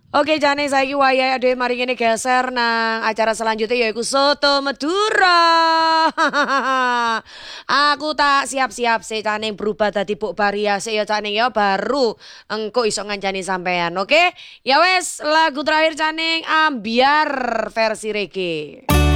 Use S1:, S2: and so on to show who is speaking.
S1: Oke Jane saiki wayahe ade mari ngene geser nang acara selanjutnya yaiku Soto Madura. Aku tak siap-siap sih Caning berubah dadi Buk Baria sih ya Caning ya baru engko iso ngancani sampean. Oke? Ya wes lagu terakhir Caning ambiar versi reggae.